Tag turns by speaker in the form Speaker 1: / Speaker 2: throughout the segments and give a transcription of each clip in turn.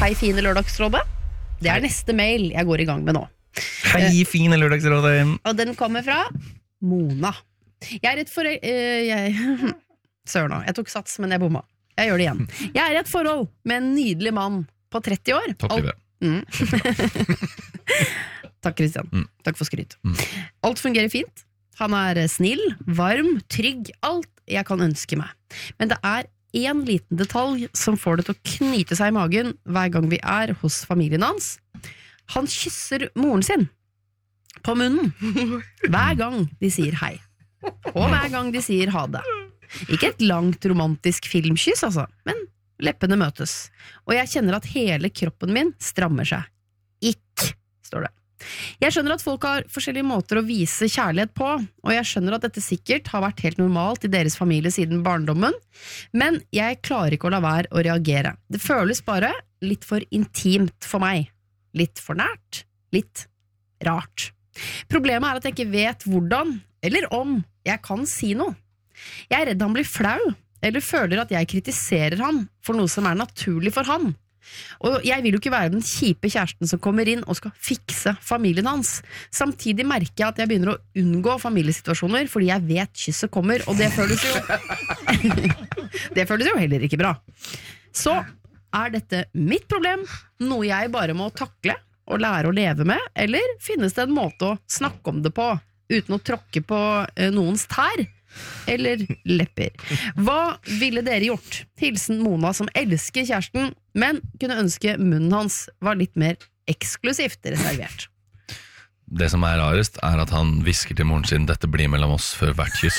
Speaker 1: Hei fine lørdagsrådet. Det neste mail jeg går i gang med nå.
Speaker 2: Hei fine lørdagsrådet.
Speaker 1: Og den kommer fra Mona. Jeg rett for... Sør nå, jeg tok sats, men jeg bomma. Jeg gjør det igjen. Jeg i et forhold med en nydelig mann på 30 år.
Speaker 2: Topplivet.
Speaker 1: Takk Kristian, takk for skryt. Alt fungerer fint. Han snill, varm, trygg, alt jeg kan ønske meg. Men det en liten detalj som får det til å knyte seg i magen hver gang vi hos familien hans. Han kysser moren sin på munnen hver gang de sier hei. Og hver gang de sier ha det. Ikke et langt romantisk filmkyss altså, men leppene møtes. Og jeg kjenner at hele kroppen min strammer seg. Ikk, står det. Jeg skjønner at folk har forskjellige måter å vise kjærlighet på, og jeg skjønner at dette sikkert har vært helt normalt i deres familie siden barndommen, men jeg klarer ikke å la være å reagere. Det føles bare litt for intimt for meg. Litt for nært, litt rart. Problemet at jeg ikke vet hvordan, eller om, jeg kan si noe. Jeg redd han blir flau, eller føler at jeg kritiserer han for noe som naturlig for han. Og jeg vil jo ikke være den kjipe kjæresten som kommer inn og skal fikse familien hans. Samtidig merker jeg at jeg begynner å unngå familiesituasjoner fordi jeg vet kysset kommer, og det føles jo det føles jo heller ikke bra. Så dette mitt problem, noe jeg bare må takle og lære å leve med, eller finnes det en måte å snakke om det på uten å tråkke på noens tær? Eller lepper. Hva ville dere gjort? Hilsen Mona som elsker kjæresten, men kunne ønske munnen hans var litt mer eksklusivt reservert.
Speaker 2: Det som rarest at han hvisker til moren sin dette blir mellom oss før hvert kyss.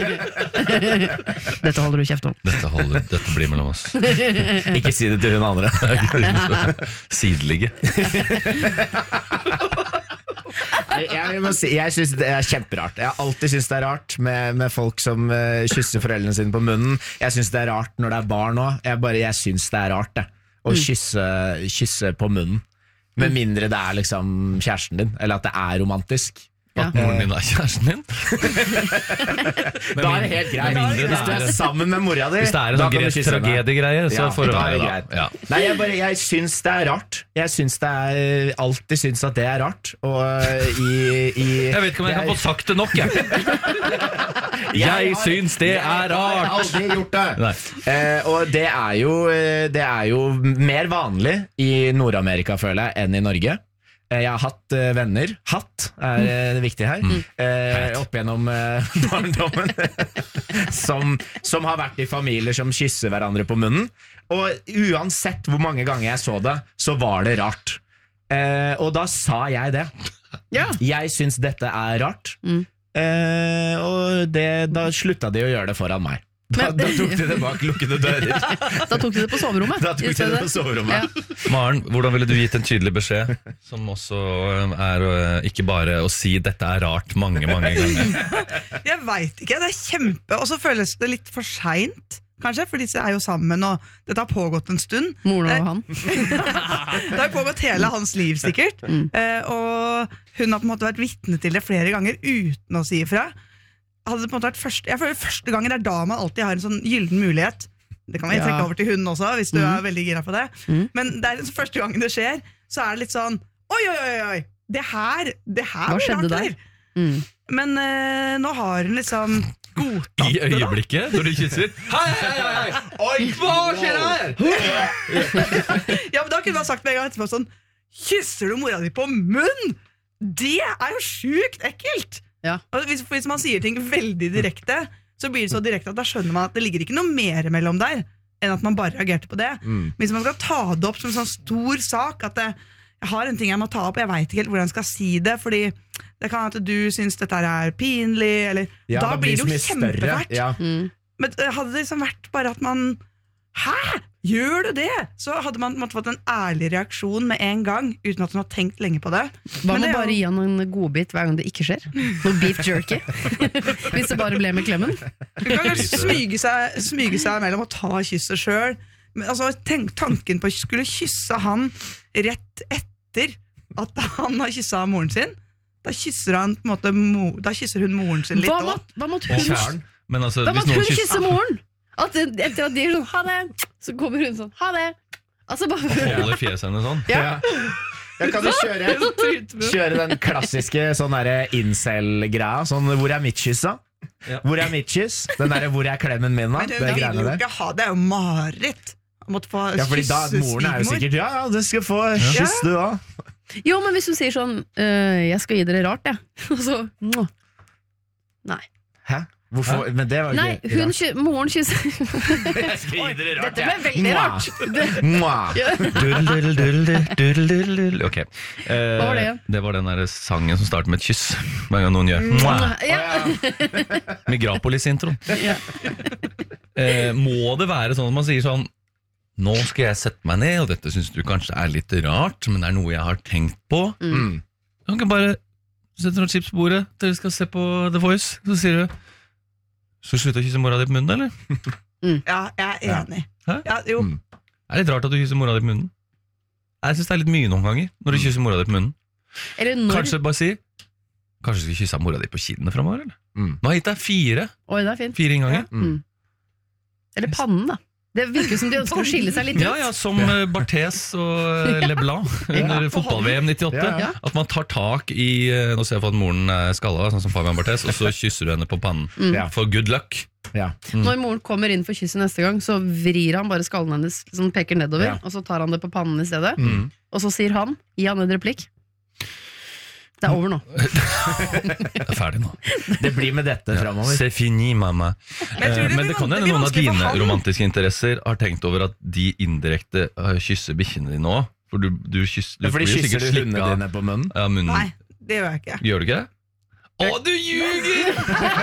Speaker 1: Dette holder du kjeft om.
Speaker 2: Dette blir mellom oss.
Speaker 3: Ikke si det til hun andre.
Speaker 2: Sideligge.
Speaker 3: Jeg synes det kjemperart. Jeg har alltid synes det rart med folk som kysser foreldrene sine på munnen. Jeg synes det rart når det barn også. Jeg synes det rart det, å kysse på munnen. Med mindre det liksom kjæresten din, eller at det romantisk.
Speaker 2: At moren din kjæresten din?
Speaker 3: Da det helt greit. Hvis du sammen med mora di,
Speaker 2: hvis det en sånn gresk tragediegreie, så får det være
Speaker 3: da. Nei, jeg synes det rart. Jeg synes alltid synes at det rart. Og
Speaker 2: jeg vet ikke om jeg kan få sagt det nok, jeg. Jeg synes det rart.
Speaker 3: Jeg har aldri gjort det. Og det jo mer vanlig i Nord-Amerika, føler jeg, enn i Norge. Jeg har hatt venner. Hatt det viktige her. Opp gjennom barndommen. som har vært i familier som kysser hverandre på munnen. Og uansett hvor mange ganger jeg så det, så var det rart. Og da sa jeg det.
Speaker 1: Ja.
Speaker 3: Jeg synes dette rart. Og da slutta de å gjøre det foran meg. Da tok de det bak lukkede dører.
Speaker 1: Da tok de det på soverommet.
Speaker 2: Maren, hvordan ville du gitt en tydelig beskjed som også ikke bare å si dette rart mange ganger?
Speaker 4: Jeg vet ikke, det kjempe. Og så føles det litt for sent, kanskje, for disse jo sammen, og dette har pågått en stund.
Speaker 1: Moren og han.
Speaker 4: Det har pågått hele hans liv, sikkert. Og hun har på en måte vært vitne til det flere ganger uten å si ifra. Hadde det på en måte vært jeg føler første gangen da man alltid har en sånn gylden mulighet. Det kan vi trekke over til hunden også, hvis du veldig gira på det. Men det første gangen det skjer, så det litt sånn oi, det her
Speaker 1: hva skjedde der?
Speaker 4: Men nå har hun liksom godtatt det.
Speaker 2: I øyeblikket, når du kysser. Hei! Oi, hva skjer her?
Speaker 4: Ja, men da kunne man sagt med en gang etterpå sånn, kysser du mora di på munn? Det jo sjukt ekkelt!
Speaker 1: Ja.
Speaker 4: Og hvis man sier ting veldig direkte, så blir det så direkte at da skjønner man at det ligger ikke noe mer mellom der enn at man bare reagerte på det. Hvis man skal ta det opp som en sånn stor sak at jeg har en ting jeg må ta opp, jeg vet ikke helt hvordan jeg skal si det, fordi det kan at du synes dette pinlig, eller da blir det jo kjempefælt. Men hadde det liksom vært bare at man gjør du det? Så hadde man måtte fått en ærlig reaksjon med en gang, uten at man har tenkt lenge på det.
Speaker 1: Hva med bare gi han en godbit hver gang det ikke skjer? Noe beef jerky? Hvis det bare ble med klemmen?
Speaker 4: Du kan kanskje smyge seg mellom og ta kysset selv. Men altså, tanken på å skulle kysse han rett etter at han har kysset moren sin, da kysser han på en måte da kysser hun moren sin litt også.
Speaker 1: Hva måtte hun?
Speaker 2: Men altså,
Speaker 1: da måtte hun kysse moren? Etter at de sånn, ha det, så kommer hun sånn, ha det. Altså bare
Speaker 2: Holder fjeset henne sånn.
Speaker 1: Ja.
Speaker 3: Jeg kan jo kjøre den klassiske sånn derre incel-greia. Sånn, hvor er mitt kyss, da?
Speaker 2: Ja.
Speaker 3: Hvor er mitt kyss? Den derre hvor er klemmen min, da?
Speaker 4: Men
Speaker 3: Det
Speaker 4: hun vil
Speaker 3: greiene
Speaker 4: jo
Speaker 3: der.
Speaker 4: ikke ha det, er jo mareritt. Hun måtte få
Speaker 3: Ja, fordi da
Speaker 4: kysse
Speaker 3: moren er jo
Speaker 4: svigermor.
Speaker 3: sikkert ja, du skal få kyss, du òg.
Speaker 1: Jo, men hvis hun sier sånn jeg skal gi dere rart, jeg. Og så Nei.
Speaker 3: Hæ? Hvorfor? Men det var
Speaker 1: Nei,
Speaker 3: ikke
Speaker 1: moren kysser
Speaker 3: Jeg skal gi dere rart,
Speaker 1: Dette ble veldig rart.
Speaker 3: Mwah.
Speaker 2: Ok.
Speaker 1: Hva var det igjen?
Speaker 2: Det var den der sangen som starter med et kyss. Hver gang noen gjør
Speaker 1: Ja.
Speaker 2: Migrapolis-introen.
Speaker 1: Ja.
Speaker 2: Må det være sånn at man sier sånn nå skal jeg sette meg ned, og dette synes du kanskje er litt rart, men det er noe jeg har tenkt på.
Speaker 3: Mm.
Speaker 2: Du kan ikke bare sette noen chips på bordet, dere skal se på The Voice, så sier du så slutt å kysse mora di på munnen, eller?
Speaker 4: Ja, jeg er enig.
Speaker 2: Hæ?
Speaker 4: Ja, jo.
Speaker 3: Mm.
Speaker 2: Det er litt rart at du kysser mora di på munnen. Jeg synes det er litt mye noen ganger, når du kysser mora di på munnen.
Speaker 1: Eller når
Speaker 2: Kanskje bare si kanskje du skal kysse mora di på kinnet fremover, eller?
Speaker 3: Mm.
Speaker 2: Nå har jeg gitt deg 4
Speaker 1: Oi, det er fint.
Speaker 2: innganger.
Speaker 1: Eller pannen da det virker som de ønsker å skille seg litt ut.
Speaker 2: Ja, som Barthes og Leblanc under fotball-VM 98.
Speaker 3: Ja.
Speaker 2: At man tar tak i nå ser jeg for at moren er skallet, sånn som Fabian Barthes, og så kysser du henne på pannen.
Speaker 3: Ja.
Speaker 2: For good luck.
Speaker 3: Ja.
Speaker 1: Når moren kommer inn for kysset neste gang, så vrir han bare skallen hennes, sånn peker nedover,
Speaker 3: Ja.
Speaker 1: og så tar han det på pannen i stedet.
Speaker 2: Mm.
Speaker 1: Og så sier han, gi han en replikk. Det er over nå.
Speaker 2: Jeg er ferdig nå.
Speaker 3: Det blir med dette framover.
Speaker 2: C'est fini, mamma.
Speaker 4: Men jeg tror det
Speaker 2: Men
Speaker 4: blir
Speaker 2: det kan hende
Speaker 4: blir
Speaker 2: noen av
Speaker 4: vanskelig for
Speaker 2: dine
Speaker 4: han.
Speaker 2: romantiske interesser har tenkt over at de indirekte kysser bikkjene dine også. For du kysser,
Speaker 3: Fordi
Speaker 2: blir jo
Speaker 3: kysser
Speaker 2: sikkert
Speaker 3: du hundene
Speaker 2: slikket
Speaker 3: dine på munnen?
Speaker 2: av munnen.
Speaker 4: Nei, det gjør jeg ikke.
Speaker 2: Gjør du ikke det? Å, du ljuger!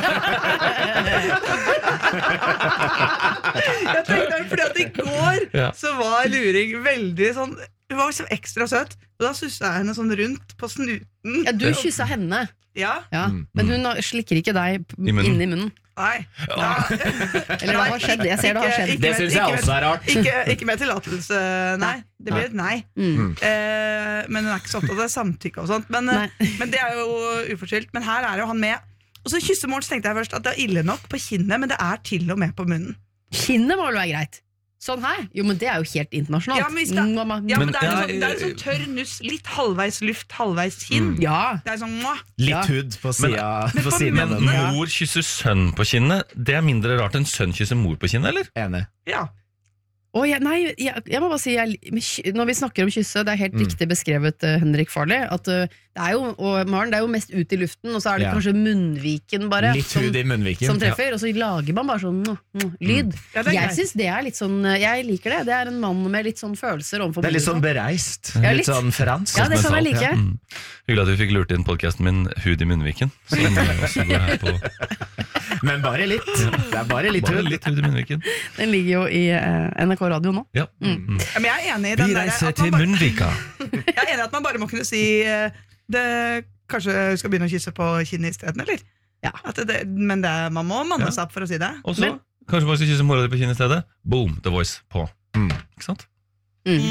Speaker 4: Jeg tenkte fordi at i går
Speaker 2: Ja.
Speaker 4: så var Luring veldig sånn. Hun var så ekstra søt, og da susset jeg henne sånn rundt på snuten.
Speaker 1: Ja, du kysset henne,
Speaker 4: Ja,
Speaker 1: ja. Men hun slikker ikke deg
Speaker 2: munnen.
Speaker 1: inni munnen.
Speaker 4: nei. Ja.
Speaker 1: Eller det har skjedd, jeg ser det har skjedd.
Speaker 3: Det syns jeg også er rart.
Speaker 4: Ikke med tillatelse, nei. Det blir et nei.
Speaker 1: Mm.
Speaker 4: Men hun er ikke så opptatt av samtykke og sånt. Men det er jo uforskyldt. Men her er jo han med. Og så kyssemål, så tenkte jeg først at det er ille nok på kinnet, men det er til og med på munnen.
Speaker 1: Kinnet må vel være greit. Sånn her? Jo, men det er jo helt internasjonalt.
Speaker 4: Ja, men vi skal-
Speaker 1: Mamma.
Speaker 4: Ja, men
Speaker 2: Men
Speaker 4: det er,
Speaker 2: jeg-
Speaker 4: det er en sånn tørr nuss. Litt halvveis luft, halvveis kinn.
Speaker 1: Ja.
Speaker 4: Det er sånn mwah.
Speaker 3: Litt
Speaker 1: Ja.
Speaker 3: hud på sida
Speaker 4: Men
Speaker 3: på
Speaker 4: på
Speaker 3: siden av
Speaker 4: munnen-
Speaker 3: munnen.
Speaker 2: Mor kysser sønn på kinnet. Det er mindre rart enn sønn kysser mor på kinnet, eller?
Speaker 3: Enig.
Speaker 4: Ja.
Speaker 1: Nei, jeg må bare si når vi snakker om kysse, det er helt riktig beskrevet, Henrik Farley, at det er jo, og Maren, det er jo mest ut i luften, og så er det
Speaker 3: Ja.
Speaker 1: kanskje munnviken bare
Speaker 3: Litt hud i munnviken.
Speaker 1: som treffer, og så lager man bare sånn lyd.
Speaker 4: Ja, det er
Speaker 1: Jeg
Speaker 4: greit.
Speaker 1: synes det er litt sånn, jeg liker det. Det er en mann med litt sånn følelser overfor
Speaker 3: Det er litt sånn
Speaker 1: munnen.
Speaker 3: bereist.
Speaker 1: Ja,
Speaker 3: Litt
Speaker 1: litt.
Speaker 3: sånn fransk.
Speaker 1: Ja, det kan jeg like.
Speaker 2: Mm. Hyggelig at vi fikk lurt inn podcasten min Hud i munnviken. Så den må jeg også gå her på.
Speaker 3: Men bare litt. Det er bare litt
Speaker 2: Bare
Speaker 3: hud.
Speaker 2: litt hud i munnviken.
Speaker 1: Den ligger jo i NRK Radio nå.
Speaker 2: Ja.
Speaker 4: Ja, men jeg er enig i
Speaker 2: Vi
Speaker 4: den der,
Speaker 2: reiser
Speaker 4: at
Speaker 2: til
Speaker 4: man bare,
Speaker 2: Munnvika.
Speaker 4: jeg er enig i at man bare må kunne si det, kanskje hun skal begynne å kysse på kinnet isteden, eller?
Speaker 1: Ja.
Speaker 4: Men man må manne seg opp for å si det.
Speaker 2: Og så kanskje bare skal kysse mora di på kinnet i stedet. Boom, The Voice på.
Speaker 3: Mm.
Speaker 2: Ikke sant?